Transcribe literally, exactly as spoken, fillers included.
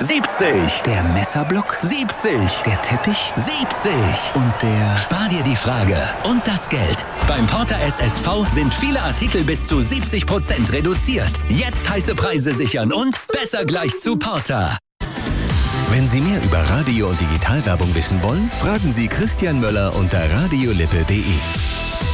siebzig. Der Messerblock? siebzig. Der Teppich? siebzig. Und der... Spar dir die Frage und das Geld. Beim Porter S S V sind viele Artikel bis zu siebzig Prozent reduziert. Jetzt heiße Preise sichern und besser gleich zu Porter. Wenn Sie mehr über Radio- und Digitalwerbung wissen wollen, fragen Sie Christian Möller unter radiolippe punkt de.